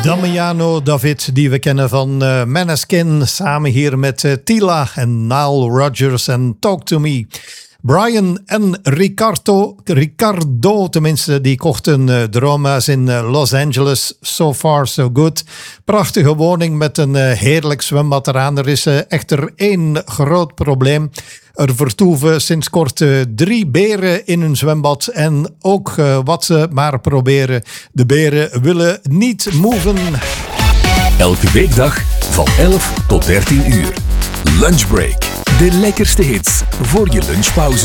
Damiano David, die we kennen van Maneskin, samen hier met Tila en Nile Rodgers en Talk to Me. Brian en Ricardo, tenminste, die kochten een droomhuis in Los Angeles. So far, so good. Prachtige woning met een heerlijk zwembad eraan. Er is echter één groot probleem. Er vertoeven sinds kort 3 beren in hun zwembad. En ook wat ze maar proberen, de beren willen niet moven. Elke weekdag van 11 tot 13 uur. Lunchbreak. De lekkerste hits voor je lunchpauze.